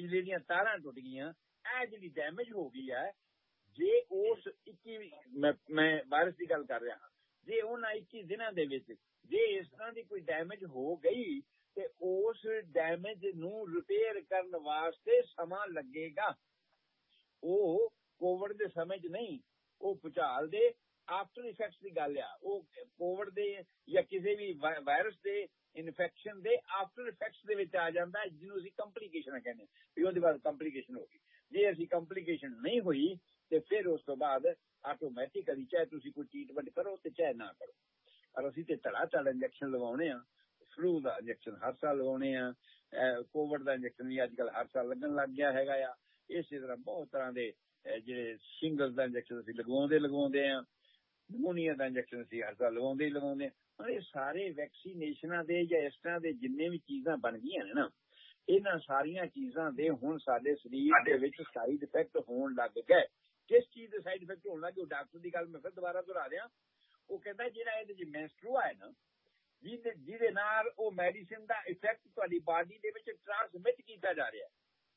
ਬਿਜਲੀ ਦੀਆਂ ਤਾਰਾਂ ਟੁੱਟ ਗਈਆਂ, ਇਹ ਜਿਹੜੀ ਡੈਮੇਜ ਹੋ ਗਈ ਹੈ, ਜੇ ਉਸ 21 ਮੈਂ ਵਾਇਰਸ ਦੀ ਗੱਲ ਕਰ ਰਿਹਾ ਹਾਂ, ਜੇ ਉਹਨਾਂ 21 ਦਿਨਾਂ ਦੇ ਵਿੱਚ ਜੇ ਇਸ ਤਰ੍ਹਾਂ ਦੀ ਕੋਈ ਡੈਮੇਜ ਹੋ ਗਈ ਤੇ ਉਸ ਡੈਮੇਜ ਨੂੰ ਰਿਪੇਅਰ ਕਰਨ ਵਾਸਤੇ ਸਮਾਂ ਲੱਗੇਗਾ। ਉਹ ਕੋਵਿਡ ਦੇ ਸਮੇਂ 'ਚ ਨਹੀਂ, ਉਹ ਭੂਚਾਲ ਦੇ ਆਫਟਰ ਇਫੈਕਟਸ ਦੀ ਗੱਲ ਆ। ਉਹ ਕੋਵਿਡ ਦੇ ਜਾਂ ਕਿਸੇ ਵੀ ਵਾਇਰਸ ਦੇ ਇਨਫੈਕਸ਼ਨ ਦੇ ਆਫਟਰ ਇਫੈਕਟਸ ਦੇ ਵਿੱਚ ਆ ਜਾਂਦਾ, ਜਿਹਨੂੰ ਅਸੀਂ ਕੰਪਲੀਕੇਸ਼ਨ ਕਹਿੰਦੇ ਵੀ ਉਹਦੇ ਬਾਅਦ ਕੰਪਲੀਕੇਸ਼ਨ ਹੋ ਗਈ। ਜੇ ਅਸੀਂ ਕੰਪਲੀਕੇਸ਼ਨ ਨਹੀਂ ਹੋਈ ਤੇ ਫਿਰ ਉਸ ਤੋਂ ਬਾਅਦ ਆਟੋਮੈਟਿਕਲੀ ਚਾਹੇ ਤੁਸੀਂ ਕੋਈ ਟ੍ਰੀਟਮੈਂਟ ਕਰੋ ਤੇ ਚਾਹੇ ਨਾ ਕਰੋ। ਪਰ ਅਸੀਂ ਤੇ ਧੜਾ ਇੰਜੈਕਸ਼ਨ ਲਗਾਉਣੇ ਆ। ਫਲੂ ਦਾ ਇੰਜੈਕਸ਼ਨ ਹਰ ਸਾਲ ਲਗਾਉਣੇ ਆ, ਕੋਵਿਡ ਦਾ ਇੰਜੈਕਸ਼ਨ ਵੀ ਅੱਜ ਕੱਲ੍ਹ ਹਰ ਸਾਲ ਲੱਗਣ ਲੱਗ ਗਿਆ ਹੈਗਾ ਆ। ਇਸੇ ਤਰ੍ਹਾਂ ਬਹੁਤ ਤਰ੍ਹਾਂ ਦੇ ਜਿਹੜੇ ਸ਼ਿੰਗਲ ਦਾ ਇੰਜੈਕਸ਼ਨ ਅਸੀਂ ਲਗਵਾਉਂਦੇ ਆ, ਨਮੂਨੀਆ ਦਾ ਇੰਜੈਕਸ਼ਨ ਅਸੀਂ ਹਰ ਸਾਲ ਲਗਾਉਂਦੇ ਆ। ਇਹ ਸਾਰੇ ਵੈਕਸੀਨੇਸ਼ਨਾਂ ਦੇ ਜਾਂ ਇਸ ਤਰ੍ਹਾਂ ਦੇ ਜਿੰਨੇ ਵੀ ਚੀਜ਼ਾਂ ਬਣ ਗਈਆਂ ਨੇ ਨਾ, ਇਹਨਾਂ ਸਾਰੀਆਂ ਚੀਜ਼ਾਂ ਦੇ ਹੁਣ ਸਾਡੇ ਸਰੀਰ ਦੇ ਵਿੱਚ ਸਾਈਡ ਇਫੈਕਟ ਹੋਣ ਲੱਗ ਗਏ। ਕਿਸ ਚੀਜ਼ ਦੇ ਸਾਈਡ ਇਫੈਕਟ ਹੋਣ ਲੱਗ ਗਏ? ਉਹ ਡਾਕਟਰ ਦੀ ਗੱਲ ਮੈਂ ਫਿਰ ਦੁਬਾਰਾ ਦੁਹਰਾ ਦਿਆਂ। ਉਹ ਕਹਿੰਦਾ ਜਿਹੜਾ ਇਹਦੇ 'ਚ ਮੈਂਸਟਰੂਆ ਹੈ ਨਾ, ਜਿਹਦੇ ਨਾਲ ਉਹ ਮੈਡੀਸਿਨ ਦਾ ਇਫੈਕਟ ਤੁਹਾਡੀ ਬਾਡੀ ਦੇ ਵਿੱਚ ਟ੍ਰਾਂਸਮਿਟ ਕੀਤਾ ਜਾ ਰਿਹਾ,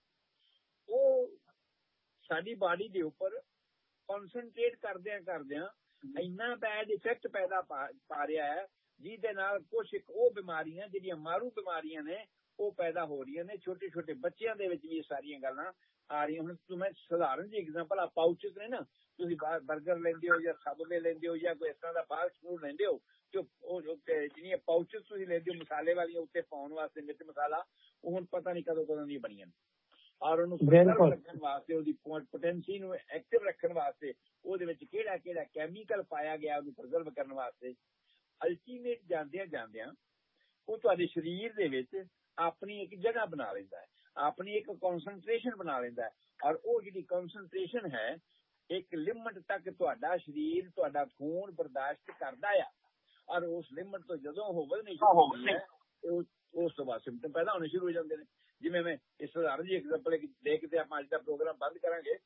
ਉਹ ਸਾਡੀ ਬਾਡੀ ਦੇ ਉੱਪਰ ਕਨਸਨਟ੍ਰੇਟ ਕਰਦਿਆਂ ਇੰਨਾ ਬੈਡ ਇਫੈਕਟ ਪੈਦਾ ਪਾ ਰਿਹਾ ਹੈ, ਜਿਹਦੇ ਨਾਲ ਕੁਛ ਉਹ ਬਿਮਾਰੀਆਂ ਜਿਹੜੀਆਂ ਮਾਰੂ ਬਿਮਾਰੀਆਂ ਨੇ ਉਹ ਪੈਦਾ ਹੋ ਰਹੀਆਂ ਨੇ। ਛੋਟੇ ਛੋਟੇ ਬੱਚਿਆਂ ਦੇ ਵਿੱਚ ਵੀ ਇਹ ਸਾਰੀਆਂ ਗੱਲਾਂ ਆ ਰਹੀਆਂ। ਹੁਣ ਮੈਂ ਸਧਾਰਨ ਜਿਹੀ ਐਗਜ਼ਾਮਪਲ, ਆ ਪਾਊਚਸ ਨੇ ਨਾ, ਤੁਸੀਂ ਬਰਗਰ ਲੈਂਦੇ ਹੋ ਜਾਂ ਸਬਵੇ ਲੈਂਦੇ ਹੋ ਜਾਂ ਕੋਈ ਇਸ ਤਰ੍ਹਾਂ ਦਾ ਫਾਸਟ ਫੂਡ ਲੈਂਦੇ ਹੋ, ਉਹ ਜਿਹੜੀਆਂ ਪਾਊਚਸ ਤੁਸੀਂ ਲੈਂਦੇ ਹੋ ਮਸਾਲੇ ਵਾਲੀਆਂ ਉੱਤੇ ਪਾਉਣ ਵਾਸਤੇ ਮਿਰਚ ਮਸਾਲਾ, ਉਹ ਹੁਣ ਪਤਾ ਨਹੀਂ ਕਦੋਂ ਦੀਆਂ ਬਣੀਆਂ ਨੇ। ਔਰ ਉਹਨੂੰ ਪ੍ਰਿਜ਼ਰਵ ਰੱਖਣ ਵਾਸਤੇ, ਉਹਦੀ ਪੋਟੈਂਸੀ ਨੂੰ ਐਕਟਿਵ ਰੱਖਣ ਵਾਸਤੇ ਉਹਦੇ ਵਿੱਚ ਕਿਹੜਾ ਕੈਮੀਕਲ ਪਾਇਆ ਗਿਆ ਉਹਨੂੰ ਪ੍ਰਿਜ਼ਰਵ ਕਰਨ ਵਾਸਤੇ। ਅਲਟੀਮੇਟ ਜਾਂਦਿਆਂ ਉਹ ਤੁਹਾਡੇ ਸਰੀਰ ਦੇ ਵਿੱਚ ਆਪਣੀ ਇੱਕ ਜਗ੍ਹਾ ਬਣਾ ਲੈਂਦਾ ਹੈ, ਆਪਣੀ ਇੱਕ ਕਨਸਨਟ੍ਰੇਸ਼ਨ ਬਣਾ ਲੈਂਦਾ ਹੈ। ਔਰ ਉਹ ਜਿਹੜੀ ਕਨਸਨਟ੍ਰੇਸ਼ਨ ਹੈ, ਇੱਕ ਲਿਮਟ ਤੱਕ ਤੁਹਾਡਾ ਸਰੀਰ, ਤੁਹਾਡਾ ਖੂਨ ਬਰਦਾਸ਼ਤ ਕਰਦਾ ਆ। ਔਰ ਉਸ ਲਿਮਟ ਤੋਂ ਜਦੋਂ ਉਹ ਵਧਣੀ ਸ਼ੁਰੂ ਹੁੰਦੀ ਹੈ, ਉਸ ਤੋਂ ਬਾਅਦ ਸਿੰਪਟਮ ਪੈਦਾ ਹੋਣੇ ਸ਼ੁਰੂ ਹੋ ਜਾਂਦੇ ਨੇ। ਜਿਵੇਂ ਮੈਂ ਇਸ ਸਧਾਰਨ ਜਿਹੀ ਐਗਜ਼ਾਮਪਲ ਦੇ ਕੇ ਤੇ ਆਪਾਂ ਅੱਜ ਦਾ ਪ੍ਰੋਗਰਾਮ ਬੰਦ ਕਰਾਂਗੇ।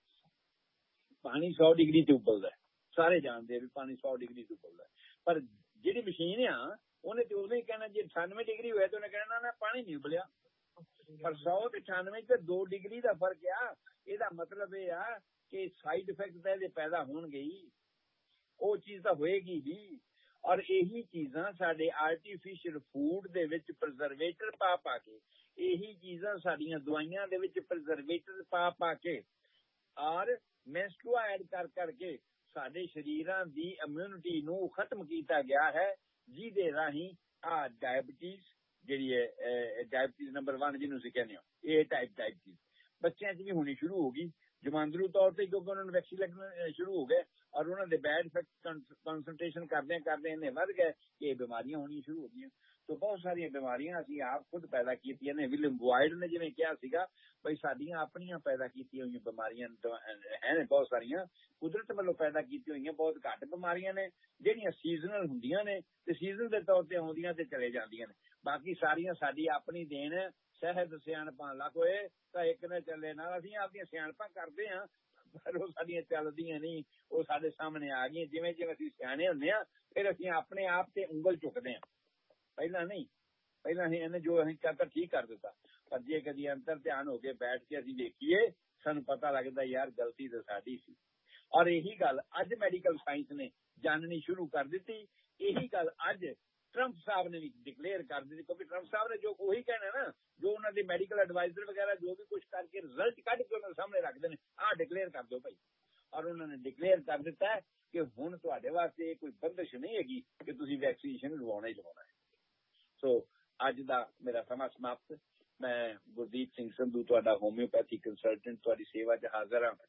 ਪਾਣੀ 100 ਡਿਗਰੀ ਤੇ ਉਬਲਦਾ, ਸਾਰੇ ਜਾਣਦੇ ਵੀ ਪਾਣੀ 100 ਡਿਗਰੀ ਤੇ ਉਬਲਦਾ, ਪਰ ਜਿਹੜੀ ਮਸ਼ੀਨ ਆ ਉਹਨੇ ਤੇ ਉਦੋਂ ਹੀ ਕਹਿਣਾ ਜੇ 98 ਡਿਗਰੀ ਹੋਇਆ ਤੇ ਉਹਨੇ ਕਹਿਣਾ ਨਾ ਪਾਣੀ ਨਹੀਂ ਉਬਲਿਆ। ਪਰ 100 ਤੇ 98 ਤੇ 2 ਡਿਗਰੀ ਦਾ ਫਰਕ ਆ। ਇਹਦਾ ਮਤਲਬ ਇਹ ਆ ਕਿ ਸਾਈਡ ਇਫੈਕਟ ਤਾਂ ਇਹਦੇ ਪੈਦਾ ਹੋਣਗੇ ਹੀ, ਉਹ ਚੀਜ਼ ਤਾਂ ਹੋਏਗੀ ਹੀ। ਔਰ ਇਹੀ ਚੀਜ਼ਾਂ ਸਾਡੇ ਆਰਟੀਫਿਸ਼ੀਅਲ ਫੂਡ ਦੇ ਵਿੱਚ ਪ੍ਰਿਜ਼ਰਵੇਟਰ ਪਾ ਕੇ, ਇਹੀ ਚੀਜ਼ਾਂ ਸਾਡੀਆਂ ਦਵਾਈਆਂ ਦੇ ਵਿੱਚ ਪ੍ਰਿਜ਼ਰਵੇਟਰ ਪਾ ਕੇ ਔਰ ਮੈਂਸਟਰੂਆ ਐਡ ਕਰਕੇ ਸਾਡੇ ਸਰੀਰਾਂ ਦੀ ਇਮਿਊਨਿਟੀ ਨੂੰ ਖਤਮ ਕੀਤਾ ਗਿਆ ਹੈ, ਜਿਹਦੇ ਰਾਹੀਂ ਆ ਡਾਇਬਟੀਜ਼ ਜਿਹੜੀ ਹੈ, ਡਾਇਬਟੀਜ਼ ਨੰਬਰ 1 ਜਿਹਨੂੰ ਅਸੀਂ ਕਹਿੰਦੇ ਹਾਂ, A ਟਾਈਪ ਡਾਇਬਟੀਜ਼ ਬੱਚਿਆਂ 'ਚ ਵੀ ਹੋਣੀ ਸ਼ੁਰੂ ਹੋ ਗਈ ਜਮਾਂਦਰੂ ਤੌਰ ਤੇ, ਕਿਉਂਕਿ ਉਹਨਾਂ ਨੂੰ ਵੈਕਸੀਨ ਲੱਗਣੇ ਸ਼ੁਰੂ ਹੋ ਗਏ ਔਰ ਉਹਨਾਂ ਦੇ ਬੈਡ ਇਫੈਕਟ ਕੰਸਨਟ੍ਰੇਸ਼ਨ ਕਰਦੇ ਇੰਨੇ ਵੱਧ ਗਏ ਕਿ ਇਹ ਬਿਮਾਰੀਆਂ ਹੋਣੀਆਂ ਸ਼ੁਰੂ ਹੋ ਗਈਆਂ। तो बहुत सारिया बीमारियां असीं आप खुद पैदा कीतियां ने। विलियम बॉयड ने जिवें कहा सीगा बई साडियां अपनियां पैदा कीतियां होईयां बीमारियां है ने, बहुत सारियां कुदरत वालों पैदा कीतियां होईयां बहुत घट बीमारियां ने जिहड़ियां सीजनल हुंदियां ने ते सीजन दे तौर ते आउंदियां ते चले जांदियां ने। बाकी सारियां साडी अपनी देन सहद सियाणपां लख होए तां इक ने चले नाल। असीं आपदियां सियाणपां करदे हां पर ਉਹ ਸਾਡੀਆਂ ਚੱਲਦੀਆਂ ਨਹੀਂ, ਉਹ ਸਾਡੇ ਸਾਹਮਣੇ ਆ ਗਈਆਂ। ਜਿਵੇਂ ਜਿਵੇਂ ਅਸੀਂ ਸਿਆਣੇ ਹੁੰਦੇ ਆ ਫਿਰ ਅਸੀਂ ਆਪਣੇ ਆਪ ਤੇ ਉਂਗਲ ਚੁੱਕਦੇ ਹਾਂ। ਪਹਿਲਾਂ ਨਹੀਂ, ਪਹਿਲਾਂ ਅਸੀਂ ਇਹਨੇ ਜੋ ਅਸੀਂ ਕਰਤਾ ਠੀਕ ਕਰ ਦਿੱਤਾ, ਪਰ ਜੇ ਕਦੀ ਅੰਤਰ ਧਿਆਨ ਹੋ ਕੇ ਬੈਠ ਕੇ ਅਸੀਂ ਵੇਖੀਏ ਸਾਨੂੰ ਪਤਾ ਲੱਗਦਾ ਯਾਰ ਗਲਤੀ ਤਾਂ ਸਾਡੀ ਸੀ। ਔਰ ਇਹੀ ਗੱਲ ਅੱਜ ਮੈਡੀਕਲ ਸਾਇੰਸ ਨੇ ਜਾਣਨੀ ਸ਼ੁਰੂ ਕਰ ਦਿੱਤੀ। ਇਹੀ ਗੱਲ ਅੱਜ ਟਰੰਪ ਸਾਹਿਬ ਨੇ ਵੀ ਡਿਕਲੇਅਰ ਕਰ ਦਿੱਤੀ, ਕਿਉਂਕਿ ਟਰੰਪ ਸਾਹਿਬ ਨੇ ਜੋ ਉਹੀ ਕਹਿਣਾ ਨਾ, ਜੋ ਉਹਨਾਂ ਦੇ ਮੈਡੀਕਲ ਐਡਵਾਈਜ਼ਰ ਵਗੈਰਾ ਜੋ ਵੀ ਕੁਝ ਕਰਕੇ ਰਿਜ਼ਲਟ ਕੱਢ ਕੇ ਉਹਨਾਂ ਸਾਹਮਣੇ ਰੱਖਦੇ ਨੇ, ਆਹ ਡਿਕਲੇਅਰ ਕਰ ਦਿਓ ਭਾਈ। ਔਰ ਉਹਨਾਂ ਨੇ ਡਿਕਲੇਅਰ ਕਰ ਦਿੱਤਾ ਕਿ ਹੁਣ ਤੁਹਾਡੇ ਵਾਸਤੇ ਕੋਈ ਬੰਦਿਸ਼ ਨਹੀਂ ਹੈਗੀ ਕਿ ਤੁਸੀਂ ਵੈਕਸੀਨੇਸ਼ਨ ਲਵਾਉਣਾ ਹੀ ਲਵਾਉਣਾ ਹੈ। ਸੋ ਅੱਜ ਦਾ ਮੇਰਾ ਸਮਾਂ ਸਮਾਪਤ। ਮੈਂ ਗੁਰਦੀਪ ਸਿੰਘ ਸੰਧੂ ਤੁਹਾਡਾ ਹੋਮਿਓਪੈਥੀ ਕੰਸਲਟੈਂਟ ਤੁਹਾਡੀ ਸੇਵਾ 'ਚ ਹਾਜ਼ਰ ਹਾਂ।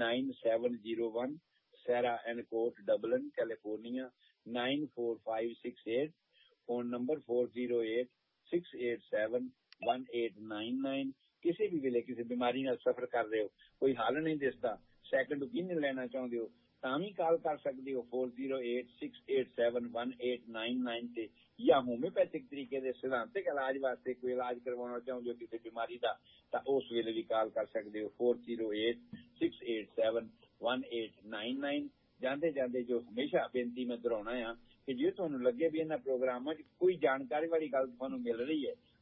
9701 ਸੈਰਾ and coat Dublin California 94568। Phone number 4086871899। ਕਿਸੇ ਵੀ ਵੇਲੇ ਕਿਸੇ ਬਿਮਾਰੀ ਨਾਲ ਸਫਰ ਕਰ ਰਹੇ ਹੋ, ਕੋਈ ਹੱਲ ਨਹੀਂ ਦਿਸਦਾ, ਸੈਕੰਡ ਓਪੀਨੀਅਨ ਲੈਣਾ ਚਾਹੁੰਦੇ ਹੋ ਤਾਂ ਵੀ ਕਾਲ ਕਰ ਸਕਦੇ ਹੋ 4086871899 ਤੇ, ਜਾਂ ਹੋਮਿਓਪੈਥਿਕ ਤਰੀਕੇ ਦੇ ਸਿਧਾਂਤਕ ਇਲਾਜ ਵਾਸਤੇ ਕੋਈ ਇਲਾਜ ਕਰਵਾਉਣਾ ਚਾਹੁੰਦੇ ਹੋ ਕਿਸੇ ਬਿਮਾਰੀ ਦਾ ਤਾਂ ਉਸ ਵੇਲੇ ਵੀ ਕਾਲ ਕਰ ਸਕਦੇ ਹੋ 4086871899। ਜਾਂਦੇ ਜਾਂਦੇ ਜੋ ਹਮੇਸ਼ਾ ਬੇਨਤੀ ਮੈਂ ਦੁਹਰਾਉਣਾ ਆ ਕਿ ਜੇ ਤੁਹਾਨੂੰ ਲੱਗੇ ਵੀ ਇਹਨਾਂ ਪ੍ਰੋਗਰਾਮਾਂ 'ਚ ਕੋਈ ਜਾਣਕਾਰੀ ਵਾਲੀ ਗੱਲ ਤੁਹਾਨੂੰ ਮਿਲ ਰਹੀ ਹੈ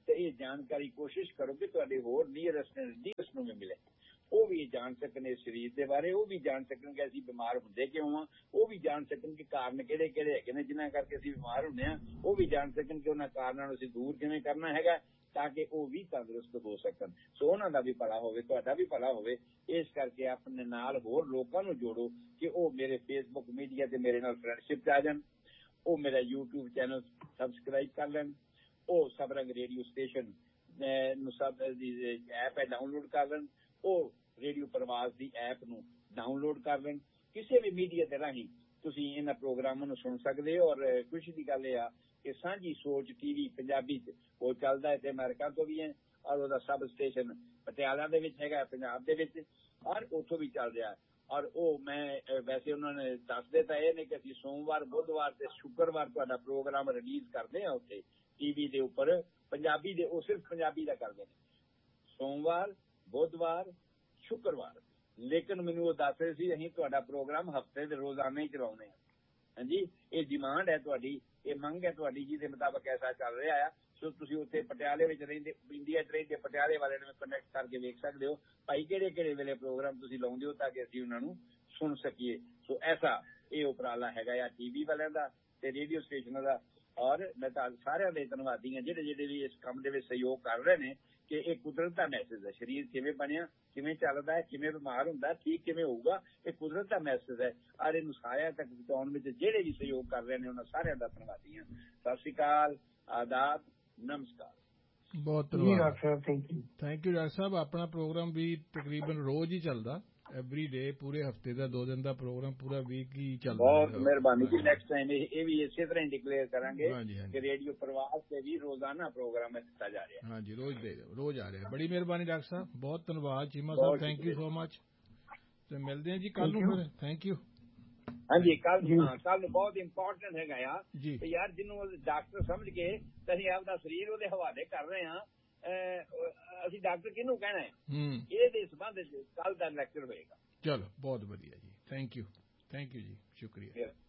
ਤੇ ਇਹ ਜਾਣਕਾਰੀ ਕੋਸ਼ਿਸ਼ ਕਰੋ ਕਿ ਤੁਹਾਡੇ ਹੋਰ ਨੀਅਰੈਸਟ ਨੂੰ ਵੀ ਮਿਲੇ, ਉਹ ਵੀ ਜਾਣ ਸਕਣ ਇਸ ਸਰੀਰ ਦੇ ਬਾਰੇ, ਉਹ ਵੀ ਜਾਣ ਸਕਣ ਕਿ ਅਸੀਂ ਬਿਮਾਰ ਹੁੰਦੇ ਕਿਉਂ ਆ, ਉਹ ਵੀ ਜਾਣ ਸਕਣ ਕਿ ਕਾਰਨ ਕਿਹੜੇ ਕਿਹੜੇ ਹੈਗੇ ਨੇ ਜਿਨ੍ਹਾਂ ਕਰਕੇ ਅਸੀਂ ਬਿਮਾਰ ਹੁੰਦੇ ਹਾਂ, ਉਹ ਵੀ ਜਾਣ ਸਕਣ ਕਿ ਉਹਨਾਂ ਕਾਰਨਾਂ ਨੂੰ ਅਸੀਂ ਦੂਰ ਕਿਵੇਂ ਕਰਨਾ ਹੈਗਾ ਤਾਂ ਕਿ ਉਹ ਵੀ ਤੰਦਰੁਸਤ ਹੋ ਸਕਣ। ਸੋ ਉਹਨਾਂ ਦਾ ਵੀ ਭਲਾ ਹੋਵੇ, ਤੁਹਾਡਾ ਵੀ ਭਲਾ ਹੋਵੇ। ਇਸ ਕਰਕੇ ਆਪਣੇ ਨਾਲ ਹੋਰ ਲੋਕਾਂ ਨੂੰ ਜੋੜੋ ਕਿ ਉਹ ਮੇਰੇ ਫੇਸਬੁੱਕ ਮੀਡੀਆ ਤੇ ਮੇਰੇ ਨਾਲ ਫਰੈਂਡਸ਼ਿਪ 'ਚ ਆ ਜਾਣ, ਉਹ ਮੇਰਾ YouTube ਚੈਨਲ ਸਬਸਕ੍ਰਾਈਬ ਕਰ ਲੈਣ, ਉਹ ਸਬਰੰਗ ਰੇਡੀਓ ਸਟੇਸ਼ਨ ਨੂੰ ਸਭ ਦੀ ਐਪ ਹੈ ਡਾਊਨਲੋਡ ਕਰ ਲੈਣ, ਉਹ ਰੇਡੀਓ ਪ੍ਰਵਾਸ ਦੀ ਐਪ ਨੂੰ ਡਾਊਨਲੋਡ ਕਰ ਲੈਣ। ਕਿਸੇ ਵੀ ਮੀਡੀਆ ਦੇ ਰਾਹੀਂ ਤੁਸੀਂ ਇਹਨਾਂ ਪ੍ਰੋਗਰਾਮਾਂ ਨੂੰ ਸੁਣ ਸਕਦੇ ਹੋ। ਔਰ ਖੁਸ਼ੀ ਦੀ ਗੱਲ ਇਹ ਆ ਕਿ ਸਾਂਝੀ ਸੋਚ TV ਪੰਜਾਬੀ 'ਚ ਉਹ ਚੱਲਦਾ ਹੈ ਤੇ ਅਮਰੀਕਾ ਤੋਂ ਵੀ ਹੈ, ਔਰ ਉਹਦਾ ਸਬ ਸਟੇਸ਼ਨ ਪਟਿਆਲਾ ਦੇ ਵਿੱਚ ਹੈਗਾ, ਪੰਜਾਬ ਦੇ ਵਿੱਚ, ਔਰ ਉੱਥੋਂ ਵੀ ਚੱਲ ਰਿਹਾ। ਔਰ ਉਹ ਮੈਂ ਵੈਸੇ ਉਹਨਾਂ ਨੇ ਦੱਸਦੇ ਤਾਂ ਇਹ ਨੇ ਕਿ ਅਸੀਂ ਸੋਮਵਾਰ, ਬੁੱਧਵਾਰ ਤੇ ਸ਼ੁੱਕਰਵਾਰ ਤੁਹਾਡਾ ਪ੍ਰੋਗਰਾਮ ਰਿਲੀਜ਼ ਕਰਦੇ ਹਾਂ ਉੱਥੇ TV ਦੇ ਉੱਪਰ ਪੰਜਾਬੀ ਦੇ, ਉਹ ਸਿਰਫ ਪੰਜਾਬੀ ਦਾ ਕਰਦੇ ਨੇ, ਸੋਮਵਾਰ, ਬੁੱਧਵਾਰ, ਸ਼ੁੱਕਰਵਾਰ। ਲੇਕਿਨ ਮੈਨੂੰ ਉਹ ਦੱਸ ਰਹੇ ਸੀ ਅਸੀਂ ਤੁਹਾਡਾ ਪ੍ਰੋਗਰਾਮ ਹਫ਼ਤੇ ਦੇ ਰੋਜ਼ਾਨਾ ਹੀ ਚਲਾਉਂਦੇ ਹਾਂ। ਹਾਂਜੀ, ਇਹ ਡਿਮਾਂਡ ਹੈ ਤੁਹਾਡੀ, ਇਹ ਮੰਗ ਹੈ ਤੁਹਾਡੀ, ਜਿਹਦੇ ਮੁਤਾਬਕ ਐਸਾ ਚੱਲ ਰਿਹਾ ਆ। ਸੋ ਤੁਸੀਂ ਉੱਥੇ ਪਟਿਆਲੇ ਵਿੱਚ ਰਹਿੰਦੇ, ਇੰਡੀਆ 'ਚ ਰਹਿੰਦੇ ਪਟਿਆਲੇ ਵਾਲਿਆਂ ਨੂੰ ਕਨੈਕਟ ਕਰਕੇ ਵੇਖ ਸਕਦੇ ਹੋ ਭਾਈ ਕਿਹੜੇ ਕਿਹੜੇ ਵੇਲੇ ਪ੍ਰੋਗਰਾਮ ਤੁਸੀਂ ਲਾਉਂਦੇ ਹੋ ਤਾਂ ਕਿ ਅਸੀਂ ਉਹਨਾਂ ਨੂੰ ਸੁਣ ਸਕੀਏ। ਸੋ ਐਸਾ ਇਹ ਉਪਰਾਲਾ ਹੈਗਾ ਆ TV ਵਾਲਿਆਂ ਦਾ ਤੇ ਰੇਡੀਓ ਸਟੇਸ਼ਨਾਂ ਦਾ। ਔਰ ਮੈਂ ਤਾਂ ਸਾਰਿਆਂ ਦੇ ਧੰਨਵਾਦੀ ਹਾਂ ਜਿਹੜੇ ਵੀ ਇਸ ਕੰਮ ਦੇ ਵਿੱਚ ਸਹਿਯੋਗ ਕਰ ਰਹੇ ਨੇ ਕਿ ਇਹ ਕੁਦਰਤ ਦਾ ਮੈਸੇਜ ਹੈ। ਸਰੀਰ ਕਿਵੇਂ ਬਣਿਆ, ਕਿਵੇਂ ਚੱਲਦਾ ਹੈ, ਕਿਵੇਂ ਬਿਮਾਰ ਹੁੰਦਾ, ਠੀਕ ਕਿਵੇਂ ਹੋਊਗਾ, ਇਹ ਕੁਦਰਤ ਦਾ ਮੈਸੇਜ ਹੈ। ਔਰ ਇਹਨੂੰ ਸਾਰਿਆਂ ਤੱਕ ਪਹੁੰਚਾਉਣ ਵਿੱਚ ਜਿਹੜੇ ਵੀ ਸਹਿਯੋਗ ਕਰ ਰਹੇ ਨੇ ਉਹਨਾਂ ਸਾਰਿਆਂ ਦਾ ਧੰਨਵਾਦੀ ਹਾਂ। ਸਤਿ ਸ਼੍ਰੀ ਅਕਾਲ, ਆਦਾਬ, ਨਮਸਕਾਰ। ਬਹੁਤ ਧੰਨਵਾਦ, ਥੈਂਕ ਯੂ ਡਾਕਟਰ ਸਾਹਿਬ। ਆਪਣਾ ਪ੍ਰੋਗਰਾਮ ਵੀ ਤਕਰੀਬਨ ਰੋਜ਼ ਹੀ ਚੱਲਦਾ, ਐਵਰੀ ਡੇ, ਪੂਰੇ ਹਫ਼ਤੇ ਦਾ 2 ਦਿਨ ਦਾ ਪ੍ਰੋਗਰਾਮ, ਪੂਰਾ ਵੀਕ ਹੀ ਚੱਲਦਾ। ਬਹੁਤ ਮਿਹਰਬਾਨੀ ਜੀ। ਨੈਕਸਟ ਟਾਈਮ ਇਹ ਵੀ ਇਸੇ ਤਰ੍ਹਾਂ ਹੀ ਡਿਕਲੇਅਰ ਕਰਾਂਗੇ ਕਿ ਰੇਡੀਓ ਪ੍ਰਵਾਸ ਤੇ ਵੀ ਰੋਜ਼ਾਨਾ ਪ੍ਰੋਗਰਾਮ ਦਿੱਤਾ ਜਾ ਰਿਹਾ। ਹਾਂਜੀ, ਰੋਜ਼ ਆ ਰਿਹਾ। ਬੜੀ ਮਿਹਰਬਾਨੀ ਡਾਕਟਰ ਸਾਹਿਬ, ਬਹੁਤ ਧੰਨਵਾਦ। ਚੀਮਾ ਸਾਹਿਬ, ਥੈਂਕ ਯੂ ਸੋ ਮਚ। ਤੇ ਮਿਲਦੇ ਹਾਂ ਜੀ ਕੱਲ ਨੂੰ ਫਿਰ। Thank you. ਹਾਂਜੀ, ਕੱਲ ਨੂੰ ਬਹੁਤ ਇੰਪੋਰਟੈਂਟ ਹੈਗਾ ਆ ਤੇ ਯਾਰ ਜਿਹਨੂੰ ਡਾਕਟਰ ਸਮਝ ਕੇ ਅਸੀਂ ਆਪਦਾ ਸਰੀਰ ਉਹਦੇ ਹਵਾਲੇ ਕਰ ਰਹੇ ਹਾਂ, ਅਸੀਂ ਡਾਕਟਰ ਕਿਹਨੂੰ ਕਹਿਣਾ ਹੈ, ਇਹਦੇ ਸੰਬੰਧ ਵਿੱਚ ਕੱਲ ਦਾ ਲੈਕਚਰ ਹੋਏਗਾ। ਚਲੋ, ਬਹੁਤ ਵਧੀਆ ਜੀ, ਥੈਂਕ ਯੂ ਜੀ, ਸ਼ੁਕਰੀਆ।